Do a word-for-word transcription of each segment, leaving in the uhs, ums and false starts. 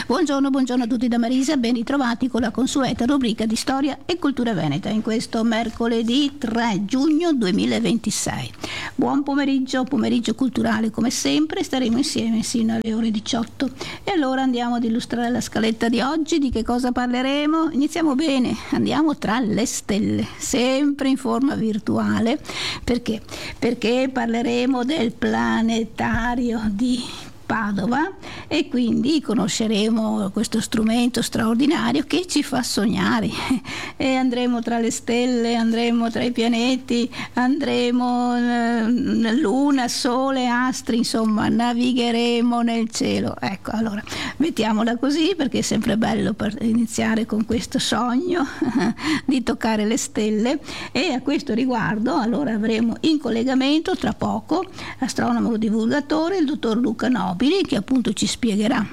Buongiorno, buongiorno a tutti da Marisa, ben ritrovati con la consueta rubrica di storia e cultura veneta in questo mercoledì tre giugno duemilaventisei. Buon pomeriggio, pomeriggio culturale come sempre, staremo insieme sino alle ore diciotto. E allora andiamo ad illustrare la scaletta di oggi. Di che cosa parleremo? Iniziamo bene, andiamo tra le stelle, sempre in forma virtuale. Perché? Perché parleremo del planetario di Padova e quindi conosceremo questo strumento straordinario che ci fa sognare e andremo tra le stelle, andremo tra i pianeti, andremo eh, luna, sole, astri, insomma navigheremo nel cielo. Ecco, allora mettiamola così perché è sempre bello per iniziare con questo sogno di toccare le stelle. E a questo riguardo allora avremo in collegamento tra poco astronomo divulgatore il dottor Luca Nobili, che appunto ci spiegherà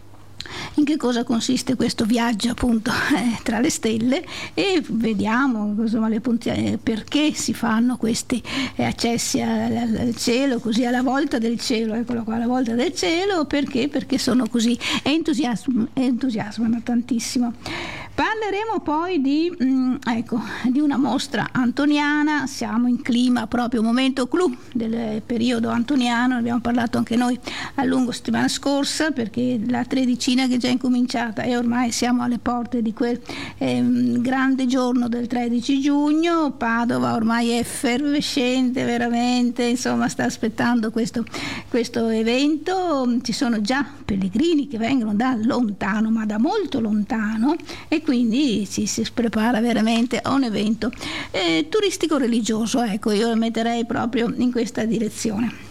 in che cosa consiste questo viaggio appunto eh, tra le stelle e vediamo insomma le punti, eh, perché si fanno questi eh, accessi al, al cielo, così alla volta del cielo, eccolo qua, alla volta del cielo, perché? Perché sono così entusiasm- entusiasmano tantissimo. Parleremo poi di, mh, ecco, di una mostra antoniana, siamo in clima proprio momento clou del periodo antoniano, abbiamo parlato anche noi a lungo settimana scorsa perché la tredicina che è già incominciata e ormai siamo alle porte di quel ehm, grande giorno del tredici giugno. Padova ormai è effervescente veramente, insomma sta aspettando questo, questo evento, ci sono già pellegrini che vengono da lontano, ma da molto lontano, e quindi ci si prepara veramente a un evento eh, turistico religioso, ecco, io lo metterei proprio in questa direzione.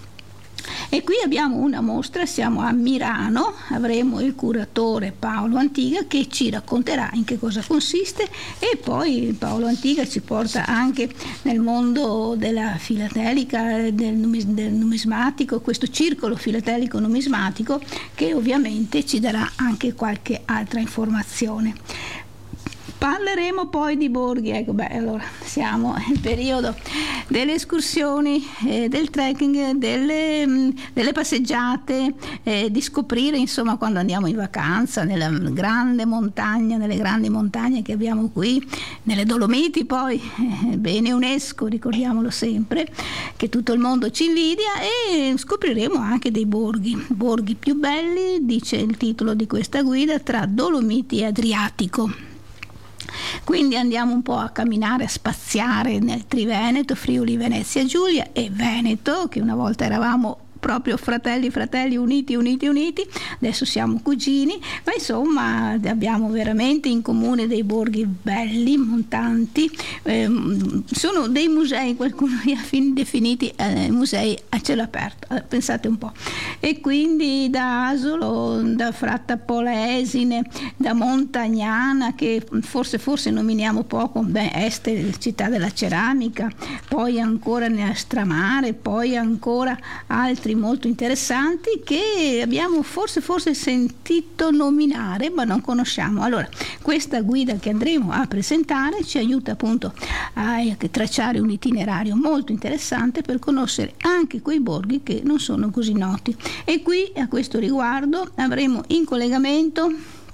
E qui abbiamo una mostra, siamo a Mirano, avremo il curatore Paolo Antiga che ci racconterà in che cosa consiste e poi Paolo Antiga ci porta anche nel mondo della filatelica, del, numis- del numismatico, questo circolo filatelico numismatico che ovviamente ci darà anche qualche altra informazione. Parleremo poi di borghi, ecco, beh, allora siamo nel periodo delle escursioni, eh, del trekking, delle, mh, delle passeggiate, eh, di scoprire insomma quando andiamo in vacanza nella grande montagna, nelle grandi montagne che abbiamo qui, nelle Dolomiti poi, eh, bene UNESCO, ricordiamolo sempre, che tutto il mondo ci invidia, e scopriremo anche dei borghi, borghi più belli, dice il titolo di questa guida, tra Dolomiti e Adriatico. Quindi andiamo un po' a camminare, a spaziare nel Triveneto, Friuli, Venezia Giulia e Veneto, che una volta eravamo proprio fratelli fratelli uniti uniti uniti, adesso siamo cugini, ma insomma abbiamo veramente in comune dei borghi belli, montanti, eh, sono dei musei, qualcuno li ha definiti eh, musei a cielo aperto, eh, pensate un po', e quindi da Asolo, da Fratta Polesine, da Montagnana, che forse forse nominiamo poco, beh, Este, città della ceramica, poi ancora Nastramare, poi ancora altri molto interessanti che abbiamo forse forse sentito nominare ma non conosciamo. Allora questa guida che andremo a presentare ci aiuta appunto a tracciare un itinerario molto interessante per conoscere anche quei borghi che non sono così noti. E qui a questo riguardo avremo in collegamento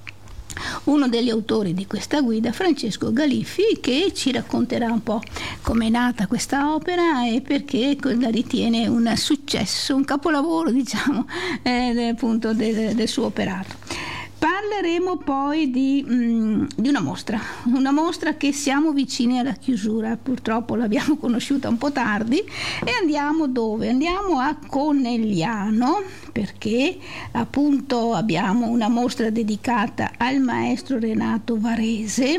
uno degli autori di questa guida, Francesco Galiffi, che ci racconterà un po' come è nata questa opera e perché la ritiene un successo, un capolavoro diciamo eh, appunto del, del suo operato. Parleremo poi di, mh, di una mostra, una mostra che siamo vicini alla chiusura, purtroppo l'abbiamo conosciuta un po' tardi, e andiamo dove? Andiamo a Conegliano, perché appunto abbiamo una mostra dedicata al maestro Renato Varese,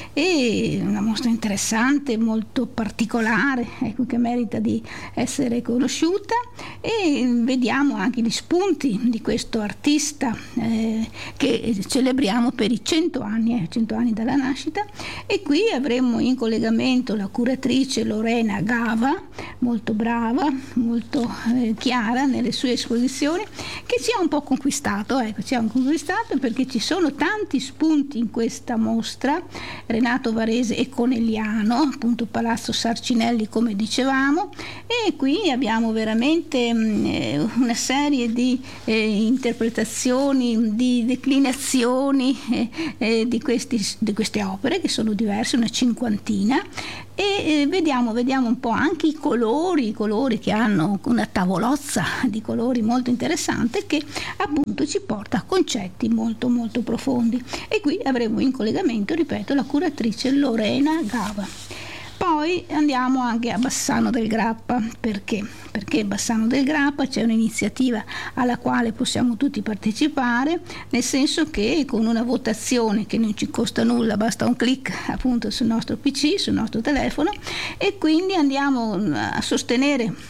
e una mostra interessante, molto particolare, ecco, che merita di essere conosciuta, e vediamo anche gli spunti di questo artista eh, che celebriamo per i cento anni, eh, cento anni dalla nascita. E qui avremo in collegamento la curatrice Lorena Gava, molto brava, molto eh, chiara nelle sue esposizioni, splendore, che ci ha un po' conquistato, ecco, ci ha conquistato perché ci sono tanti spunti in questa mostra. Renato Varese e Conegliano, appunto Palazzo Sarcinelli come dicevamo, e qui abbiamo veramente mh, una serie di eh, interpretazioni, di declinazioni eh, eh, di, questi, di queste opere, che sono diverse, una cinquantina, e eh, vediamo, vediamo un po' anche i colori, i colori che hanno una tavolozza di colori molto interessante, che appunto ci porta a concetti molto molto profondi. E qui avremo in collegamento, ripeto, la curatrice Lorena Gava. Poi andiamo anche a Bassano del Grappa. Perché? Perché Bassano del Grappa c'è un'iniziativa alla quale possiamo tutti partecipare, nel senso che con una votazione che non ci costa nulla, basta un clic appunto sul nostro P C, sul nostro telefono, e quindi andiamo a sostenere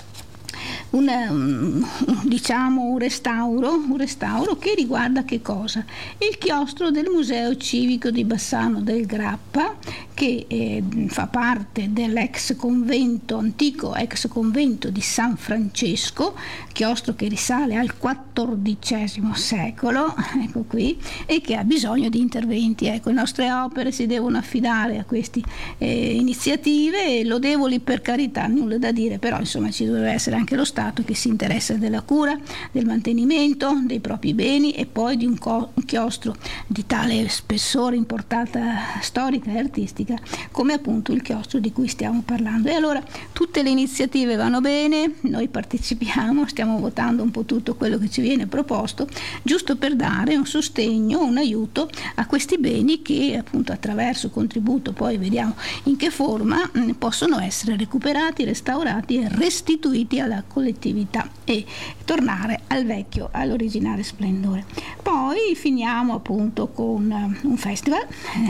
Un, diciamo un restauro, un restauro che riguarda che cosa? Il chiostro del Museo Civico di Bassano del Grappa, che eh, fa parte dell'ex convento, antico ex convento di San Francesco, chiostro che risale al quattordicesimo secolo, ecco qui, e che ha bisogno di interventi. Ecco, le nostre opere si devono affidare a queste eh, iniziative, lodevoli per carità, nulla da dire, però insomma ci dovrebbe essere anche lo Stato che si interessa della cura, del mantenimento dei propri beni, e poi di un, co- un chiostro di tale spessore, importanza storica e artistica come appunto il chiostro di cui stiamo parlando. E allora tutte le iniziative vanno bene, noi partecipiamo, stiamo votando un po' tutto quello che ci viene proposto, giusto per dare un sostegno, un aiuto a questi beni che appunto attraverso contributo, poi vediamo in che forma, mh, possono essere recuperati, restaurati e restituiti alla collettività e tornare al vecchio, all'originale splendore. Poi finiamo appunto con un festival.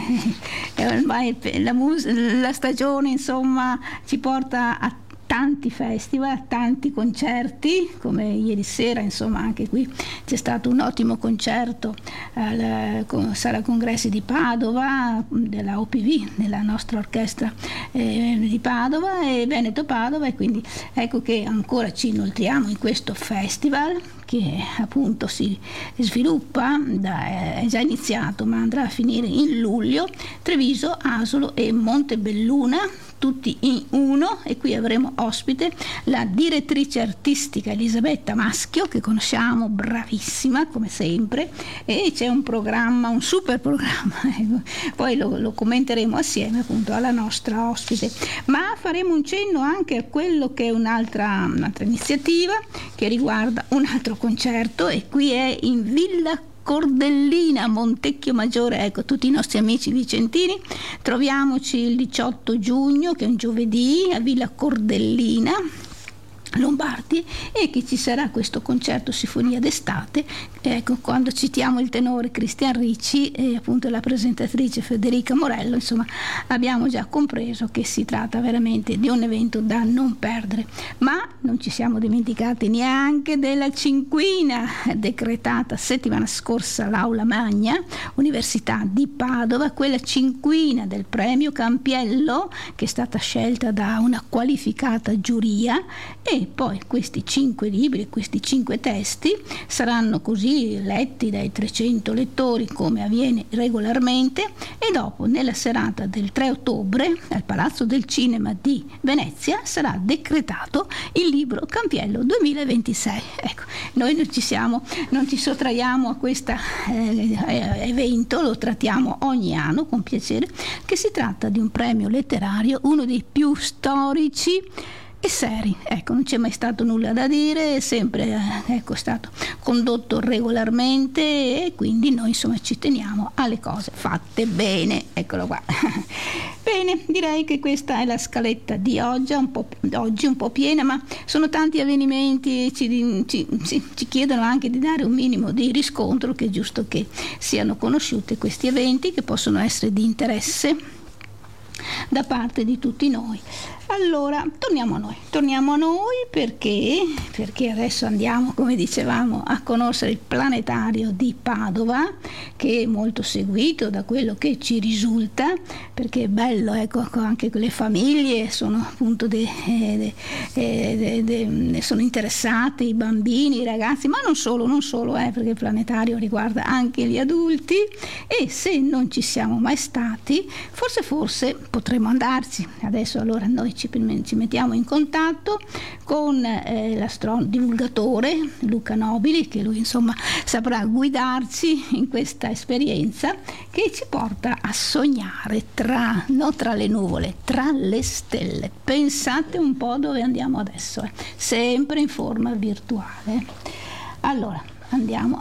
Ormai la, mus- la stagione insomma ci porta a tanti festival, tanti concerti, come ieri sera, insomma anche qui c'è stato un ottimo concerto alla Sala Congressi di Padova, della O P V, della nostra orchestra eh, di Padova e Veneto Padova, e quindi ecco che ancora ci inoltriamo in questo festival che appunto si sviluppa, da, è già iniziato ma andrà a finire in luglio, Treviso, Asolo e Montebelluna, tutti in uno, e qui avremo ospite la direttrice artistica Elisabetta Maschio, che conosciamo, bravissima come sempre, e c'è un programma, un super programma, poi lo, lo commenteremo assieme appunto alla nostra ospite, ma faremo un cenno anche a quello che è un'altra, un'altra iniziativa che riguarda un altro concerto, e qui è in Villa Cordellina, Montecchio Maggiore. Ecco, tutti i nostri amici vicentini, troviamoci il diciotto giugno, che è un giovedì, a Villa Cordellina, Lombardi, e che ci sarà questo concerto Sinfonia d'estate. Ecco, quando citiamo il tenore Cristian Ricci e appunto la presentatrice Federica Morello, insomma abbiamo già compreso che si tratta veramente di un evento da non perdere. Ma non ci siamo dimenticati neanche della cinquina decretata settimana scorsa all'Aula Magna, Università di Padova, quella cinquina del premio Campiello, che è stata scelta da una qualificata giuria, e poi questi cinque libri, questi cinque testi saranno così letti dai trecento lettori come avviene regolarmente, e dopo nella serata del tre ottobre al Palazzo del Cinema di Venezia sarà decretato il libro Campiello duemilaventisei. Ecco, noi non ci siamo, non ci sottraiamo a questo eh, evento, lo trattiamo ogni anno con piacere, che si tratta di un premio letterario, uno dei più storici e seri. Ecco, non c'è mai stato nulla da dire, è sempre eh, ecco, stato condotto regolarmente, e quindi noi insomma ci teniamo alle cose fatte bene. Eccolo qua. Bene, direi che questa è la scaletta di oggi, un po', oggi un po' piena, ma sono tanti avvenimenti e ci, ci, ci, ci chiedono anche di dare un minimo di riscontro, che è giusto che siano conosciuti questi eventi che possono essere di interesse da parte di tutti noi. Allora, torniamo a noi, torniamo a noi perché, perché adesso andiamo, come dicevamo, a conoscere il planetario di Padova, che è molto seguito da quello che ci risulta, perché è bello, ecco, anche le famiglie sono appunto de, de, de, de, de, sono interessate, i bambini, i ragazzi, ma non solo, non solo, eh, perché il planetario riguarda anche gli adulti, e se non ci siamo mai stati, forse forse potremo andarci. Adesso allora noi ci, ci mettiamo in contatto con eh, l'astro divulgatore Luca Nobili, che lui insomma saprà guidarci in questa esperienza che ci porta a sognare tra, non tra le nuvole, tra le stelle. Pensate un po' dove andiamo adesso, eh. Sempre in forma virtuale. Allora andiamo